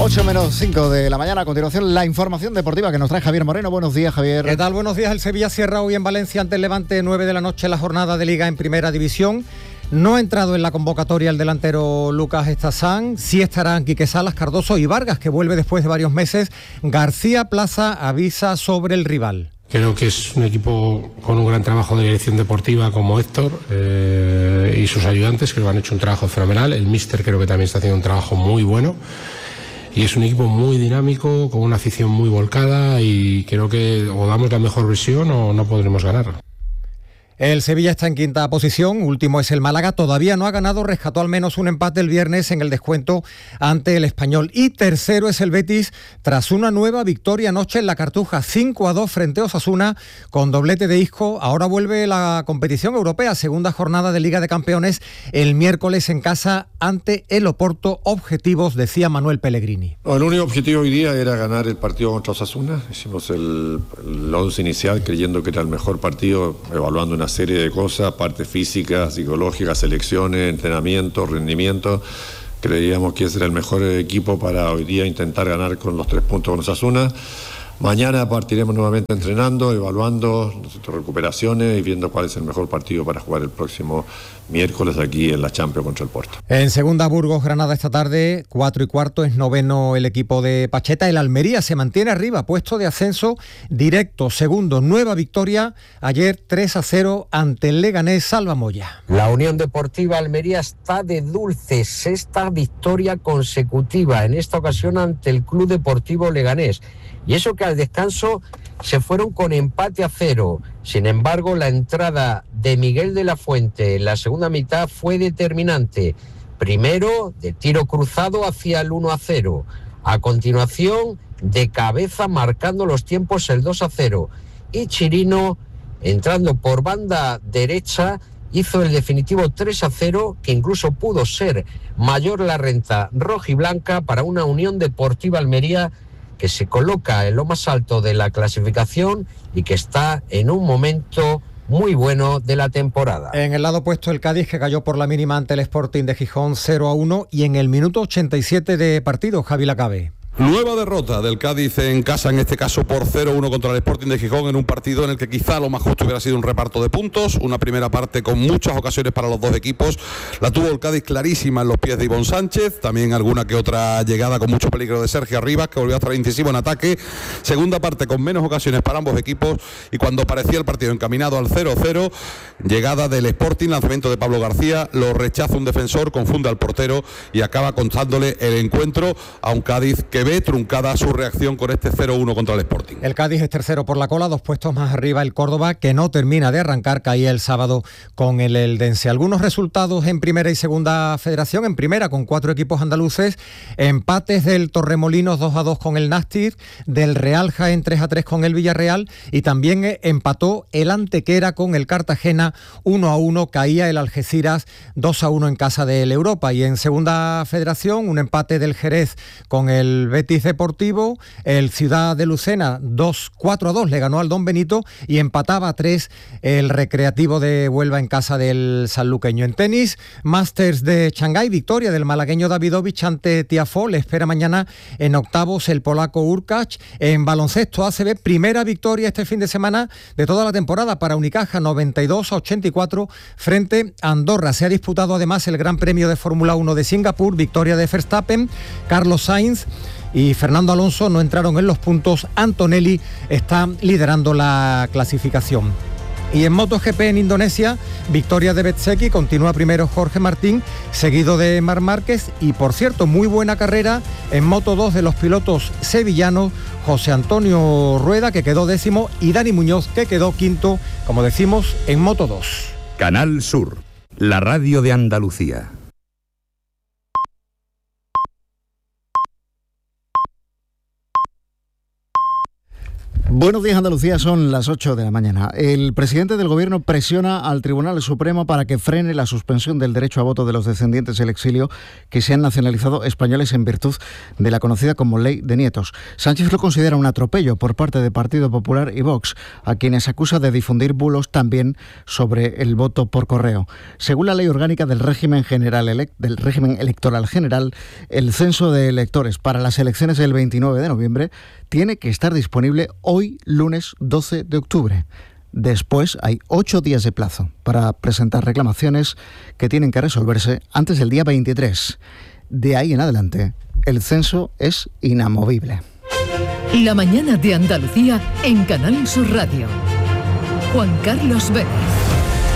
8 menos 5 de la mañana. A continuación, la información deportiva que nos trae Javier Moreno. Buenos días, Javier. ¿Qué tal? Buenos días. El Sevilla cierra hoy en Valencia ante el Levante, 9 de la noche, la jornada de Liga en Primera División. No ha entrado en la convocatoria el delantero Lucas Estazán. Sí estarán Quique Salas, Cardoso y Vargas, que vuelve después de varios meses. García Plaza avisa sobre el rival. Creo que es un equipo con un gran trabajo de dirección deportiva como Héctor y sus ayudantes, que lo han hecho un trabajo fenomenal. El míster creo que también está haciendo un trabajo muy bueno. Y es un equipo muy dinámico, con una afición muy volcada, y creo que o damos la mejor versión o no podremos ganar. El Sevilla está en quinta posición, último es el Málaga, todavía no ha ganado, rescató al menos un empate el viernes en el descuento ante el Español. Y tercero es el Betis, tras una nueva victoria anoche en la Cartuja, 5-2 frente a Osasuna, con doblete de Isco. Ahora vuelve la competición europea, segunda jornada de Liga de Campeones, el miércoles en casa ante el Oporto. Objetivos, decía Manuel Pellegrini. El único objetivo hoy día era ganar el partido contra Osasuna. Hicimos el 11 inicial creyendo que era el mejor partido, evaluando una serie de cosas, parte física, psicológica, selecciones, entrenamiento, rendimiento. Creíamos que ese era el mejor equipo para hoy día intentar ganar con los 3 puntos con Osasuna. Mañana partiremos nuevamente entrenando, evaluando nuestras recuperaciones y viendo cuál es el mejor partido para jugar el próximo miércoles aquí en la Champions contra el Porto. En segunda, Burgos, Granada esta tarde, 4:15, es noveno el equipo de Pacheta. El Almería se mantiene arriba, puesto de ascenso directo. Segundo, nueva victoria ayer 3-0 ante el Leganés. Salva Moya. La Unión Deportiva Almería está de dulce, sexta victoria consecutiva, en esta ocasión ante el Club Deportivo Leganés. Y eso que al descanso se fueron con empate a 0. Sin embargo, la entrada de Miguel de la Fuente en la segunda mitad fue determinante. Primero, de tiro cruzado hacia el 1-0. A continuación, de cabeza marcando los tiempos el 2-0. Y Chirino, entrando por banda derecha, hizo el definitivo 3-0, que incluso pudo ser mayor la renta rojiblanca para una Unión Deportiva Almería que se coloca en lo más alto de la clasificación y que está en un momento muy bueno de la temporada. En el lado opuesto, el Cádiz, que cayó por la mínima ante el Sporting de Gijón 0-1, y en el minuto 87 de partido, Javi Lacabe. Nueva derrota del Cádiz en casa, en este caso por 0-1 contra el Sporting de Gijón, en un partido en el que quizá lo más justo hubiera sido un reparto de puntos. Una primera parte con muchas ocasiones para los dos equipos. La tuvo el Cádiz clarísima en los pies de Ivón Sánchez, también alguna que otra llegada con mucho peligro de Sergio Arribas, que volvió a estar incisivo en ataque. Segunda parte con menos ocasiones para ambos equipos, y cuando parecía el partido encaminado al 0-0, llegada del Sporting, lanzamiento de Pablo García, lo rechaza un defensor, confunde al portero y acaba contándole el encuentro a un Cádiz que ve truncada su reacción con este 0-1 contra el Sporting. El Cádiz es tercero por la cola, 2 puestos más arriba el Córdoba, que no termina de arrancar, caía el sábado con el Eldense. Algunos resultados en primera y segunda federación. En primera, con 4 equipos andaluces, empates del Torremolinos 2-2 con el Nàstic, del Real Jaén 3-3 con el Villarreal, y también empató el Antequera con el Cartagena 1-1, caía el Algeciras 2-1 en casa del Europa. Y en segunda federación, un empate del Jerez con el Betis Deportivo, el Ciudad de Lucena 4-2 le ganó al Don Benito, y empataba 3 el Recreativo de Huelva en casa del sanluqueño. En tenis, Masters de Shanghái, victoria del malagueño Davidovich ante Tiafoe, le espera mañana en octavos el polaco Urkacz. En baloncesto ACB, primera victoria este fin de semana de toda la temporada para Unicaja, 92-84 frente a Andorra. Se ha disputado además el Gran Premio de Fórmula 1 de Singapur, victoria de Verstappen. Carlos Sainz y Fernando Alonso no entraron en los puntos. Antonelli está liderando la clasificación. Y en MotoGP en Indonesia, victoria de Bezzecchi, continúa primero Jorge Martín, seguido de Marc Márquez, y por cierto, muy buena carrera en Moto2 de los pilotos sevillanos, José Antonio Rueda, que quedó 10º, y Dani Muñoz, que quedó 5º, como decimos, en Moto2. Canal Sur, la radio de Andalucía. Buenos días, Andalucía, son las 8 de la mañana. El presidente del Gobierno presiona al Tribunal Supremo para que frene la suspensión del derecho a voto de los descendientes del exilio que se han nacionalizado españoles en virtud de la conocida como Ley de Nietos. Sánchez lo considera un atropello por parte del Partido Popular y Vox, a quienes acusa de difundir bulos también sobre el voto por correo. Según la Ley Orgánica del régimen electoral general, el censo de electores para las elecciones del 29 de noviembre tiene que estar disponible hoy, lunes 12 de octubre. Después hay 8 días de plazo para presentar reclamaciones que tienen que resolverse antes del día 23. De ahí en adelante, el censo es inamovible. La mañana de Andalucía en Canal Sur Radio. Juan Carlos Vélez.